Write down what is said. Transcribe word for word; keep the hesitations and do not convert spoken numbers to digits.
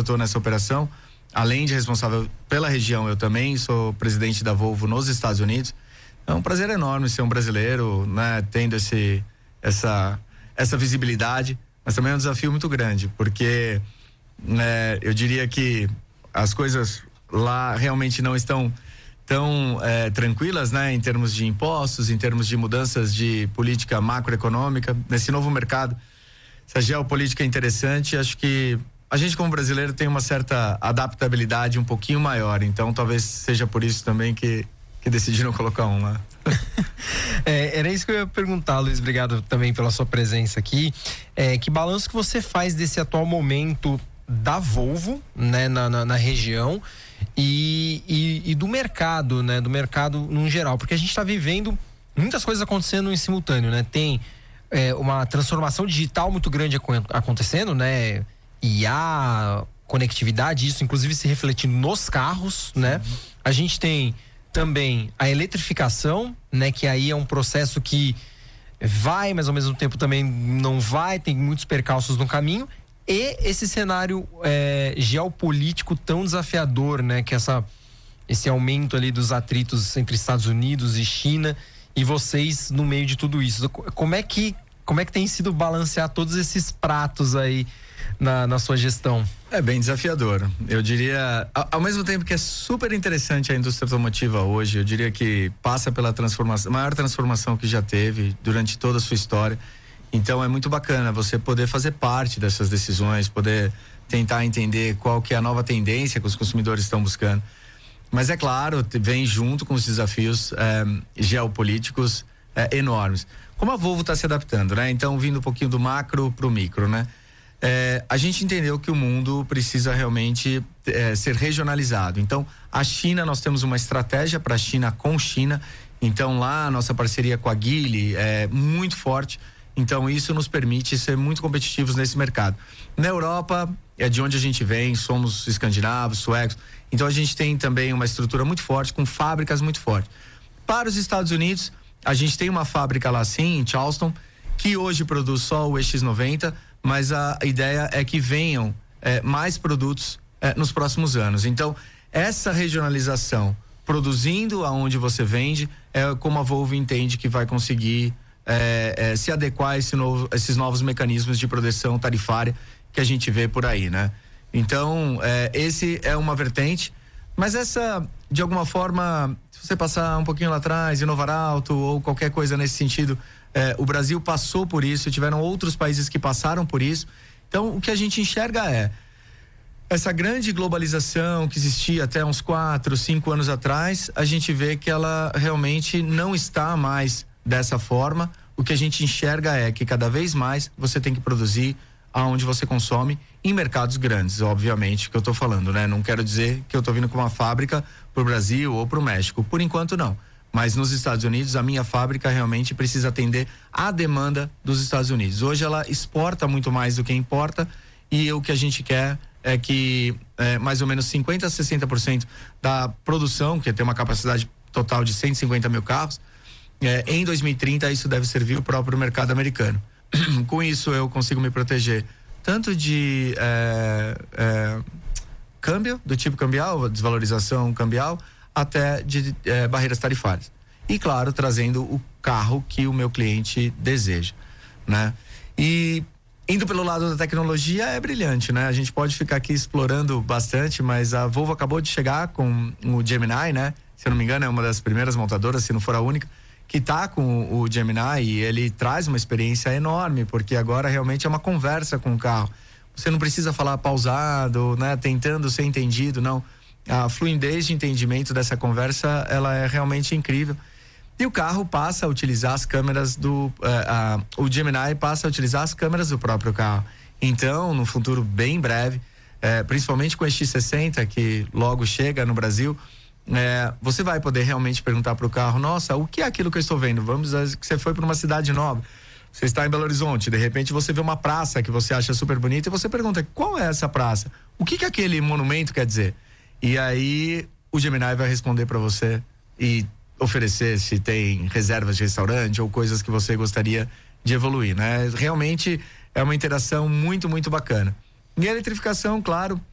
estou nessa operação. Além de responsável pela região, eu também sou presidente da Volvo nos Estados Unidos. É um prazer enorme ser um brasileiro, né, tendo esse, essa, essa visibilidade, mas também é um desafio muito grande, porque né, eu diria que as coisas lá realmente não estão tão é, tranquilas, né, em termos de impostos, em termos de mudanças de política macroeconômica, nesse novo mercado. Essa geopolítica é interessante, acho que a gente como brasileiro tem uma certa adaptabilidade um pouquinho maior, então talvez seja por isso também que, que decidiram colocar um lá. É, era isso que eu ia perguntar, Luiz, obrigado também pela sua presença aqui. É, que balanço que você faz desse atual momento da Volvo, né, na, na, na região e, e, e do mercado, né, do mercado no geral, porque a gente está vivendo muitas coisas acontecendo em simultâneo, né? Tem é, uma transformação digital muito grande acontecendo, né? I A, conectividade, isso inclusive se refletindo nos carros, né? Uhum. A gente tem também a eletrificação, né? Que aí é um processo que vai, mas ao mesmo tempo também não vai, tem muitos percalços no caminho. E esse cenário é, geopolítico tão desafiador, né? Que essa, esse aumento ali dos atritos entre Estados Unidos e China, e vocês no meio de tudo isso. Como é que, como é que tem sido balancear todos esses pratos aí na, na sua gestão? É bem desafiador. Eu diria, ao, ao mesmo tempo que é super interessante a indústria automotiva hoje, eu diria que passa pela transformação, maior transformação que já teve durante toda a sua história. Então é muito bacana você poder fazer parte dessas decisões, poder tentar entender qual que é a nova tendência que os consumidores estão buscando. Mas é claro, vem junto com os desafios é, geopolíticos é, enormes. Como a Volvo está se adaptando, né? Então, vindo um pouquinho do macro para o micro, né? É, a gente entendeu que o mundo precisa realmente é, ser regionalizado. Então, a China, nós temos uma estratégia para a China com China. Então, lá a nossa parceria com a Geely é muito forte. Então, isso nos permite ser muito competitivos nesse mercado. Na Europa, é de onde a gente vem, somos escandinavos, suecos. Então, a gente tem também uma estrutura muito forte, com fábricas muito fortes. Para os Estados Unidos, a gente tem uma fábrica lá sim, em Charleston, que hoje produz só o E X noventa, mas a ideia é que venham é, mais produtos é, nos próximos anos. Então, essa regionalização, produzindo aonde você vende, é como a Volvo entende que vai conseguir É, é, se adequar a esse novo, esses novos mecanismos de proteção tarifária que a gente vê por aí, né? Então, é, esse é uma vertente, mas essa, de alguma forma, se você passar um pouquinho lá atrás, Inovar Alto ou qualquer coisa nesse sentido, é, o Brasil passou por isso, tiveram outros países que passaram por isso. Então, o que a gente enxerga é essa grande globalização que existia até uns quatro, cinco anos atrás, a gente vê que ela realmente não está mais dessa forma. O que a gente enxerga é que cada vez mais você tem que produzir aonde você consome, em mercados grandes, obviamente, que eu tô falando, né? Não quero dizer que eu tô vindo com uma fábrica pro Brasil ou pro México, por enquanto não. Mas nos Estados Unidos, a minha fábrica realmente precisa atender à demanda dos Estados Unidos. Hoje ela exporta muito mais do que importa, e o que a gente quer é que é, mais ou menos cinquenta a sessenta por cento da produção, que tem uma capacidade total de cento e cinquenta mil carros, É, em dois mil e trinta isso deve servir o próprio mercado americano. Com isso eu consigo me proteger tanto de é, é, câmbio, do tipo cambial, desvalorização cambial, até de é, barreiras tarifárias. E claro, trazendo o carro que o meu cliente deseja, né? E indo pelo lado da tecnologia é brilhante, né? A gente pode ficar aqui explorando bastante, mas a Volvo acabou de chegar com o Gemini, né? Se eu não me engano é uma das primeiras montadoras, se não for a única, que tá com o Gemini, e ele traz uma experiência enorme, porque agora realmente é uma conversa com o carro. Você não precisa falar pausado, né? Tentando ser entendido, não. A fluidez de entendimento dessa conversa, ela é realmente incrível. E o carro passa a utilizar as câmeras do... Uh, uh, o Gemini passa a utilizar as câmeras do próprio carro. Então, no futuro bem breve, uh, principalmente com o E X sessenta, que logo chega no Brasil, É, você vai poder realmente perguntar para o carro: nossa, o que é aquilo que eu estou vendo? Vamos dizer que você foi para uma cidade nova, você está em Belo Horizonte, de repente você vê uma praça que você acha super bonita e você pergunta: qual é essa praça? O que que aquele monumento quer dizer? E aí o Gemini vai responder para você e oferecer se tem reservas de restaurante ou coisas que você gostaria de evoluir, né? Realmente é uma interação muito, muito bacana. E a eletrificação, claro,